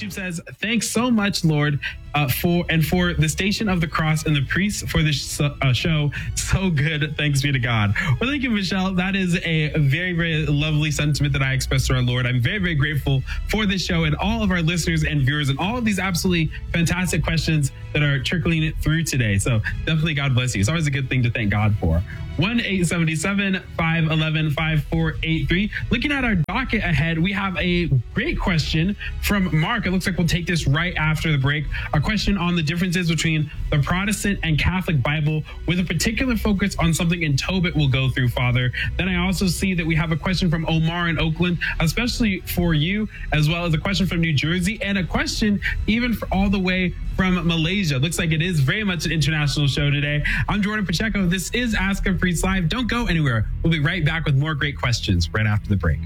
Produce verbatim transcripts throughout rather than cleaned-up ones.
Steve says, thanks so much, Lord, uh, for and for the Station of the Cross and the priests for this uh, show. So good. Thanks be to God. Well, thank you, Michelle. That is a very, very lovely sentiment that I express to our Lord. I'm very, very grateful for this show and all of our listeners and viewers and all of these absolutely fantastic questions that are trickling through today. So definitely God bless you. It's always a good thing to thank God for. one eight seven seven, five one one, five four eight three. Looking at our docket ahead, we have a great question from Mark. It looks like we'll take this right after the break. A question on the differences between the Protestant and Catholic Bible with a particular focus on something in Tobit we'll go through, Father. Then I also see that we have a question from Omar in Oakland, especially for you, as well as a question from New Jersey and a question even for all the way from Malaysia. Looks like it is very much an international show today. I'm Jordan Pacheco. This is Ask a Priest Live. Don't go anywhere. We'll be right back with more great questions right after the break.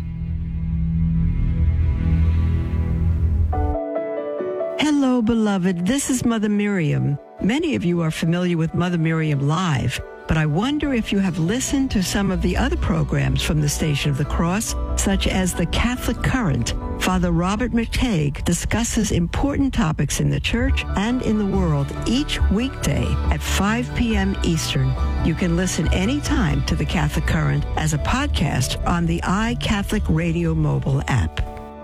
Hello, beloved. This is Mother Miriam. Many of you are familiar with Mother Miriam Live, but I wonder if you have listened to some of the other programs from the Station of the Cross, such as the Catholic Current. Father Robert McTague discusses important topics in the church and in the world each weekday at five p.m. Eastern. You can listen anytime to the Catholic Current as a podcast on the iCatholic Radio mobile app.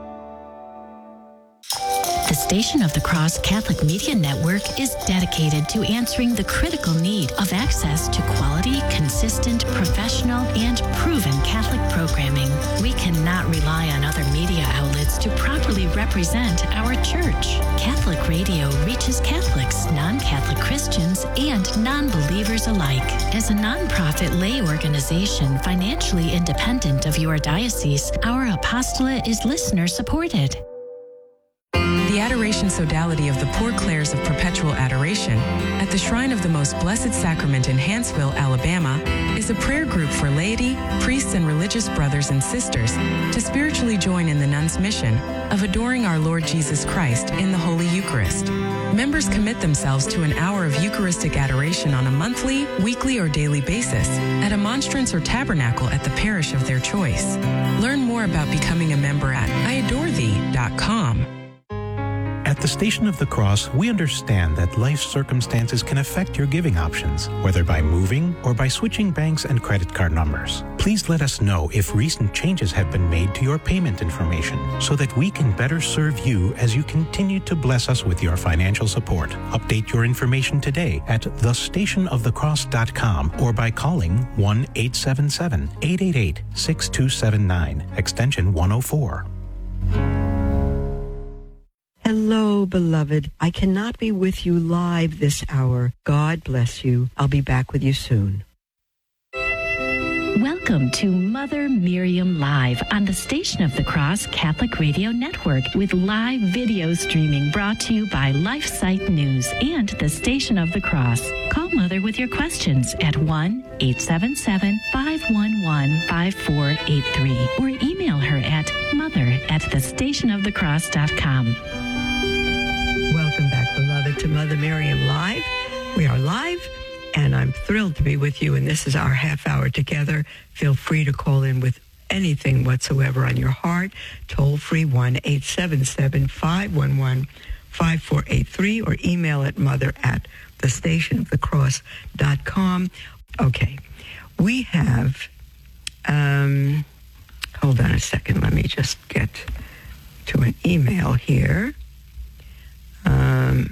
The Station of the Cross Catholic Media Network is dedicated to answering the critical need of access to quality, consistent, professional, and proven Catholic programming. We cannot rely on other media outlets to properly represent our church. Catholic radio reaches Catholics, non-Catholic Christians, and non-believers alike. As a nonprofit lay organization financially independent of your diocese, our apostolate is listener-supported. The Adoration Sodality of the Poor Clares of Perpetual Adoration at the Shrine of the Most Blessed Sacrament in Hanceville, Alabama, is a prayer group for laity, priests, and religious brothers and sisters to spiritually join in the nuns' mission of adoring our Lord Jesus Christ in the Holy Eucharist. Members commit themselves to an hour of Eucharistic adoration on a monthly, weekly, or daily basis at a monstrance or tabernacle at the parish of their choice. Learn more about becoming a member at I adore thee dot com. At the Station of the Cross, we understand that life circumstances can affect your giving options, whether by moving or by switching banks and credit card numbers. Please let us know if recent changes have been made to your payment information so that we can better serve you as you continue to bless us with your financial support. Update your information today at the station of the cross dot com or by calling one eight seven seven, eight eight eight, six two seven nine, extension one oh four. Hello, beloved. I cannot be with you live this hour. God bless you. I'll be back with you soon. Welcome to Mother Miriam Live on the Station of the Cross Catholic Radio Network with live video streaming brought to you by LifeSite News and the Station of the Cross. Call Mother with your questions at one eight seven seven, five one one, five four eight three or email her at mother at the station of the cross dot com. Welcome back, beloved, to Mother Miriam Live. We are live, and I'm thrilled to be with you, and this is our half hour together. Feel free to call in with anything whatsoever on your heart. Toll free one eight seven seven, five one one, five four eight three or email at mother at the station of the cross dot com. Okay, we have, um, hold on a second, let me just get to an email here. Um,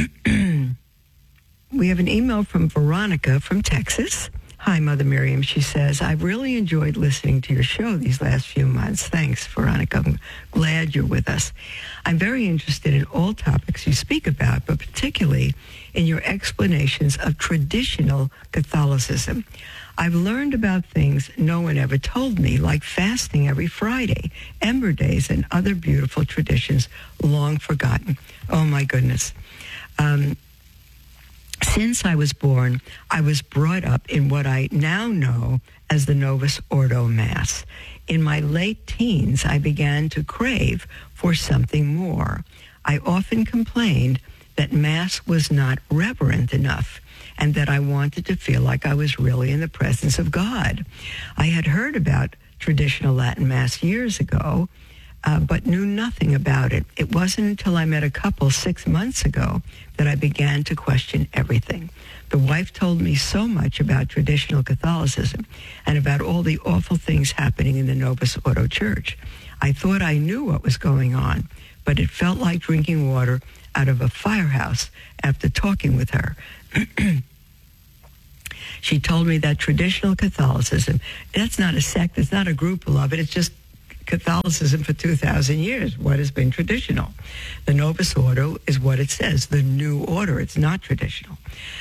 we have an email from Veronica from Texas. Hi, Mother Miriam. She says, I've really enjoyed listening to your show these last few months. Thanks, Veronica. I'm glad you're with us. I'm very interested in all topics you speak about, but particularly in your explanations of traditional Catholicism. I've learned about things no one ever told me, like fasting every Friday, Ember Days, and other beautiful traditions long forgotten. Oh, my goodness. Um, since I was born, I was brought up in what I now know as the Novus Ordo Mass. In my late teens, I began to crave for something more. I often complained that Mass was not reverent enough, and that I wanted to feel like I was really in the presence of God. I had heard about traditional Latin Mass years ago, uh, but knew nothing about it. It wasn't until I met a couple six months ago that I began to question everything. The wife told me so much about traditional Catholicism and about all the awful things happening in the Novus Ordo Church. I thought I knew what was going on, but it felt like drinking water out of a firehouse after talking with her. She told me that traditional Catholicism, that's not a sect, it's not a group, beloved, it's just Catholicism for two thousand years, what has been traditional. The Novus Ordo is what it says, the new order, it's not traditional.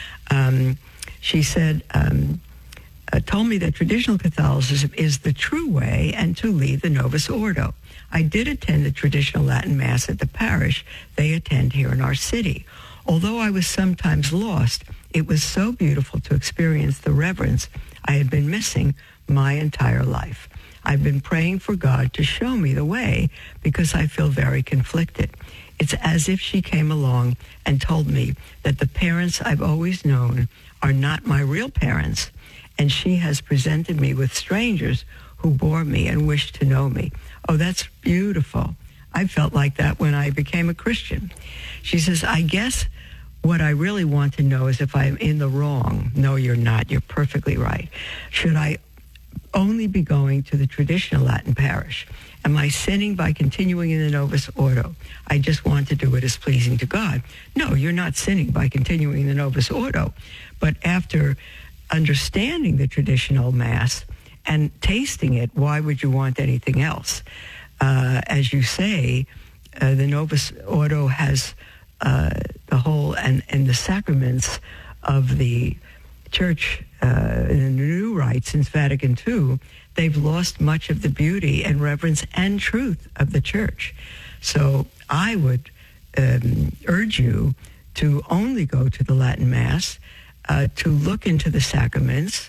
Um, she said, um, uh, told me that traditional Catholicism is the true way and to lead the Novus Ordo. I did attend the traditional Latin Mass at the parish they attend here in our city. Although I was sometimes lost, it was so beautiful to experience the reverence I had been missing my entire life. I've been praying for God to show me the way because I feel very conflicted. It's as if she came along and told me that the parents I've always known are not my real parents, and she has presented me with strangers who bore me and wished to know me. Oh, that's beautiful. I felt like that when I became a Christian. She says, I guess what I really want to know is if I'm in the wrong. No, you're not. You're perfectly right. Should I only be going to the traditional Latin parish? Am I sinning by continuing in the Novus Ordo? I just want to do what is pleasing to God. No, you're not sinning by continuing in the Novus Ordo. But after understanding the traditional Mass and tasting it, why would you want anything else? Uh, as you say, uh, the Novus Ordo has uh, the whole and, and the sacraments of the Church uh, in the new rite since Vatican Two. They've lost much of the beauty and reverence and truth of the Church. So I would um, urge you to only go to the Latin Mass, uh, to look into the sacraments,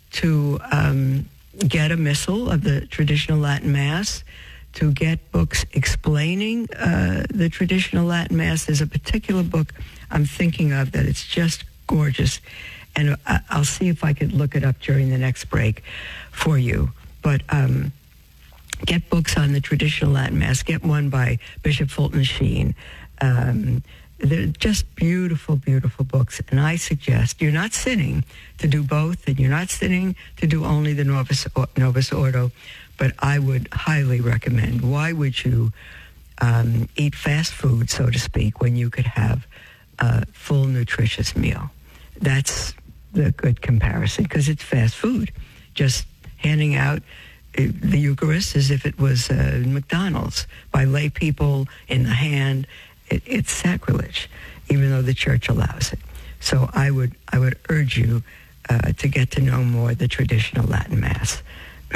to um, get a missal of the traditional Latin Mass, to get books explaining uh, the traditional Latin Mass. There's a particular book I'm thinking of that it's just gorgeous, and I'll see if I could look it up during the next break for you. But um, get books on the traditional Latin Mass. Get one by Bishop Fulton Sheen. Um, they're just beautiful, beautiful books. And I suggest you're not sinning to do both, and you're not sinning to do only the Novus, Novus Ordo, but I would highly recommend. Why would you um, eat fast food, so to speak, when you could have a full, nutritious meal? That's the good comparison, because it's fast food. Just handing out the Eucharist as if it was uh, McDonald's by lay people in the hand. It, it's sacrilege, even though the Church allows it. So I would I would urge you uh, to get to know more the traditional Latin Mass.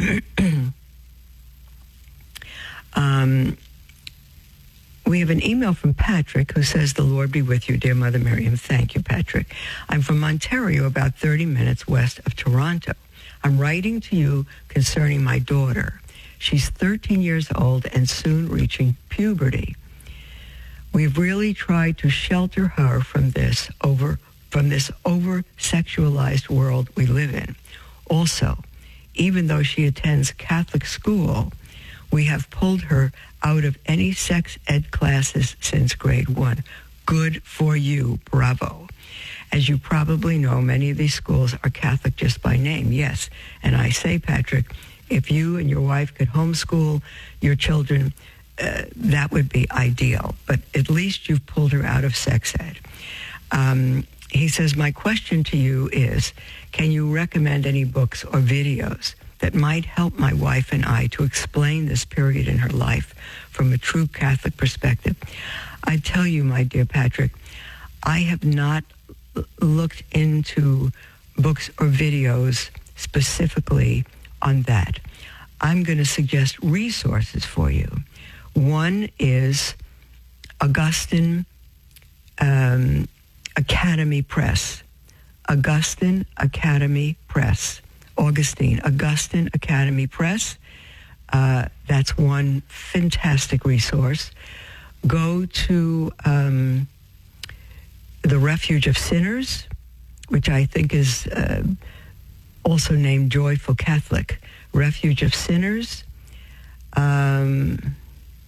um, we have an email from Patrick who says, "The Lord be with you, dear Mother Miriam." Thank you, Patrick. I'm from Ontario, about thirty minutes west of Toronto. I'm writing to you concerning my daughter. She's thirteen years old and soon reaching puberty. We've really tried to shelter her from this over from this over-sexualized world we live in. Also, even though she attends Catholic school, we have pulled her out of any sex ed classes since grade one. Good for you. Bravo. As you probably know, many of these schools are Catholic just by name, yes. And I say, Patrick, if you and your wife could homeschool your children, uh, that would be ideal. But at least you've pulled her out of sex ed. Um, he says, my question to you is, can you recommend any books or videos that might help my wife and I to explain this period in her life from a true Catholic perspective? I tell you, my dear Patrick, I have not looked into books or videos specifically on that. I'm going to suggest resources for you. One is Augustine um, Academy Press. Augustine Academy Press. Augustine, Augustine Academy Press. Uh, that's one fantastic resource. Go to um, The Refuge of Sinners, which I think is uh, also named Joyful Catholic. Refuge of Sinners. Um,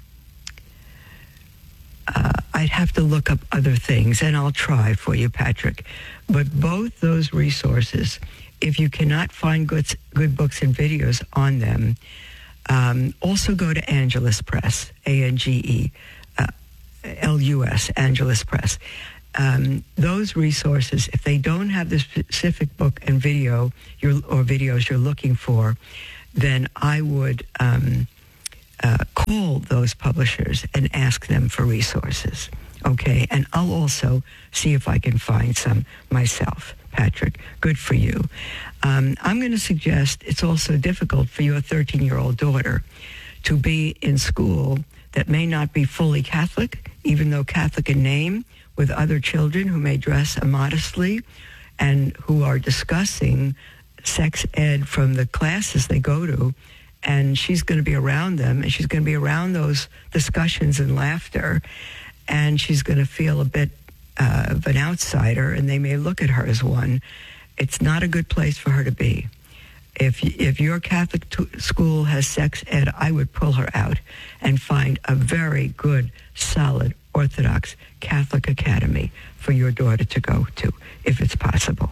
I'd have to look up other things, and I'll try for you, Patrick. But both those resources, if you cannot find good, good books and videos on them, um, also go to Angelus Press, A N G E uh, L U S, Angelus Press. Um, those resources, if they don't have the specific book and video you're, or videos you're looking for, then I would um, uh, call those publishers and ask them for resources. Okay, and I'll also see if I can find some myself. Patrick, good for you. Um, I'm going to suggest it's also difficult for your thirteen-year-old daughter to be in school that may not be fully Catholic, even though Catholic in name, with other children who may dress immodestly and who are discussing sex ed from the classes they go to, and she's going to be around them, and she's going to be around those discussions and laughter, and she's going to feel a bit uh, of an outsider, and they may look at her as one. It's not a good place for her to be. If if your Catholic t- school has sex ed, I would pull her out and find a very good, solid, Orthodox Catholic academy for your daughter to go to, if it's possible.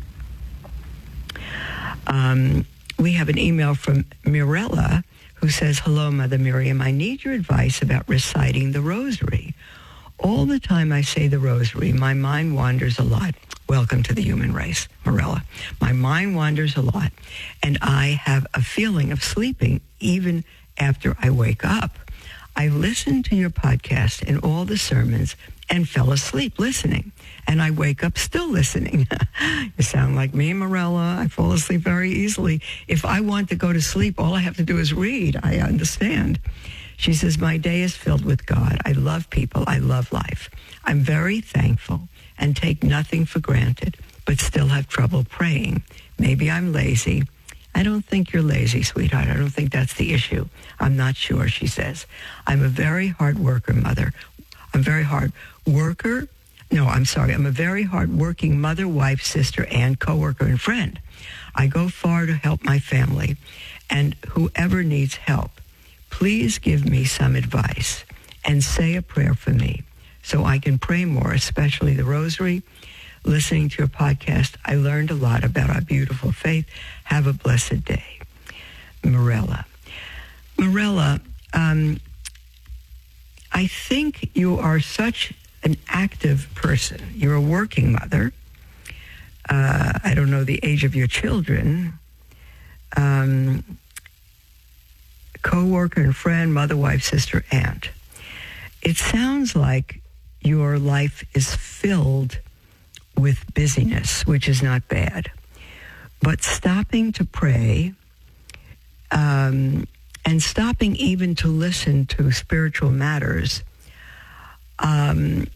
Um, we have an email from Mirella, who says, "Hello, Mother Miriam. I need your advice about reciting the rosary. All the time I say the rosary, my mind wanders a lot." Welcome to the human race, Mirella. My mind wanders a lot, and I have a feeling of sleeping even after I wake up. I listened to your podcast and all the sermons and fell asleep listening, and I wake up still listening. You sound like me, Mirella. I fall asleep very easily. If I want to go to sleep, all I have to do is read. I understand. She says, "My day is filled with God. I love people. I love life. I'm very thankful and take nothing for granted, but still have trouble praying. Maybe I'm lazy." I don't think you're lazy, sweetheart. I don't think that's the issue. I'm not sure, she says. "I'm a very hard worker, Mother. I'm very hard worker. No, I'm sorry. I'm a very hard working mother, wife, sister, and coworker and friend. I go far to help my family and whoever needs help. Please give me some advice and say a prayer for me so I can pray more, especially the rosary. Listening to your podcast, I learned a lot about our beautiful faith. Have a blessed day." Mirella. Mirella, um, I think you are such an active person. You're a working mother. Uh, I don't know the age of your children. Um, co-worker and friend, mother, wife, sister, aunt. It sounds like your life is filled with busyness, which is not bad. But stopping to pray um, and stopping even to listen to spiritual matters, um,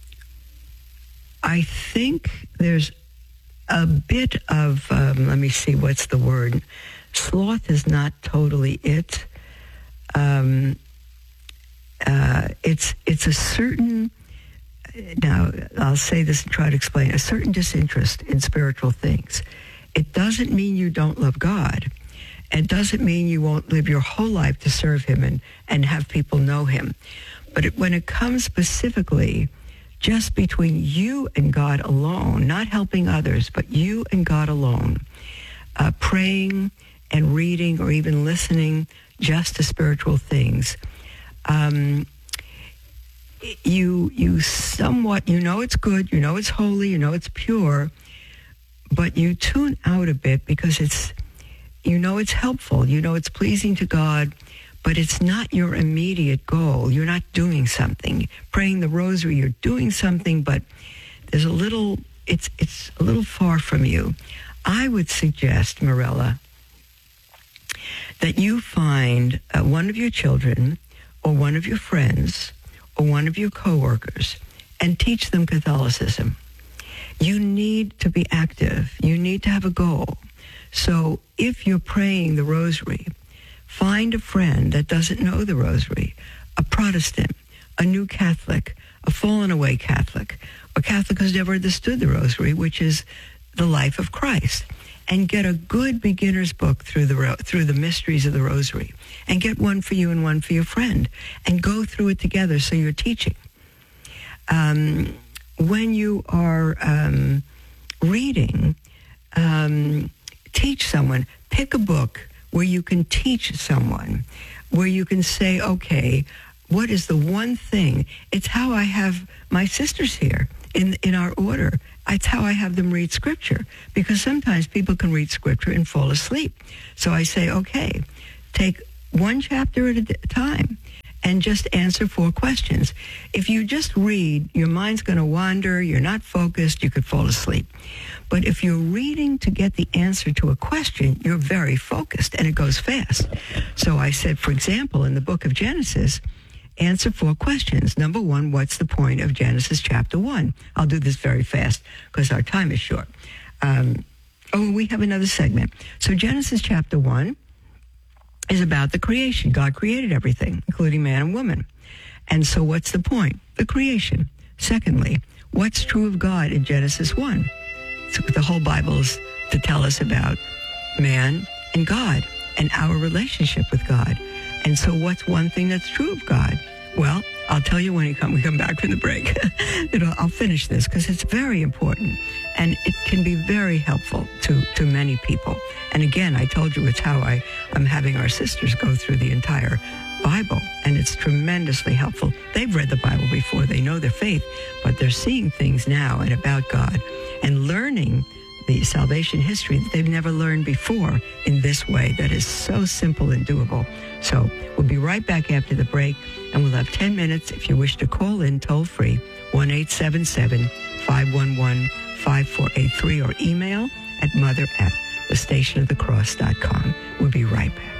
I think there's a bit of, um, let me see, what's the word? Sloth is not totally it. Um, uh, it's it's a certain, now I'll say this and try to explain, a certain disinterest in spiritual things. It doesn't mean you don't love God. It doesn't mean you won't live your whole life to serve him and, and have people know him. But it, when it comes specifically just between you and God alone, not helping others, but you and God alone, uh, praying and reading or even listening just to spiritual things, um, you you somewhat, you know it's good, you know it's holy, you know it's pure, but you tune out a bit because it's, you know it's helpful, you know it's pleasing to God, but it's not your immediate goal. You're not doing something. Praying the rosary, you're doing something, but there's a little, it's it's a little far from you. I would suggest, Mirella, that you find uh, one of your children or one of your friends or one of your coworkers and teach them Catholicism. You need to be active. You need to have a goal. So if you're praying the rosary, find a friend that doesn't know the rosary, a Protestant, a new Catholic, a fallen away Catholic, a Catholic who's never understood the rosary, which is the life of Christ, and get a good beginner's book through the through the mysteries of the rosary, and get one for you and one for your friend, and go through it together so you're teaching. um, when you are um, reading, um, teach someone. Pick a book where you can teach someone, where you can say, okay, what is the one thing? It's how I have my sisters here in in our order. It's how I have them read Scripture, because sometimes people can read Scripture and fall asleep. So I say, okay, take one chapter at a time and just answer four questions. If you just read, your mind's going to wander, you're not focused, you could fall asleep. But if you're reading to get the answer to a question, you're very focused and it goes fast. So I said, for example, in the book of Genesis, answer four questions. Number one, what's the point of Genesis chapter one? I'll do this very fast because our time is short. Um, oh, we have another segment. So Genesis chapter one is about the creation. God created everything, including man and woman. And so what's the point? The creation. Secondly, what's true of God in Genesis one? So the whole Bible is to tell us about man and God and our relationship with God. And so what's one thing that's true of God? Well, I'll tell you when we come, we come back from the break. It'll, I'll finish this because it's very important and it can be very helpful to, to many people. And again, I told you it's how I, I'm having our sisters go through the entire Bible, and it's tremendously helpful. They've read the Bible before, they know their faith, but they're seeing things now and about God and learning the salvation history that they've never learned before in this way that is so simple and doable. So we'll be right back after the break, and we'll have ten minutes if you wish to call in toll free, one eight seven seven, five one one, five four eight three, or email at mother at the station of the cross dot com. We'll be right back.